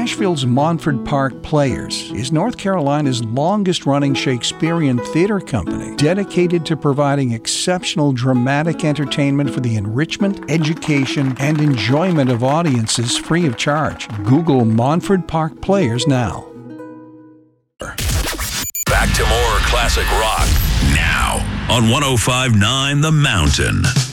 Nashville's Montford Park Players is North Carolina's longest-running Shakespearean theater company, dedicated to providing exceptional dramatic entertainment for the enrichment, education, and enjoyment of audiences free of charge. Google Montford Park Players now. Back to more classic rock now on 105.9 The Mountain.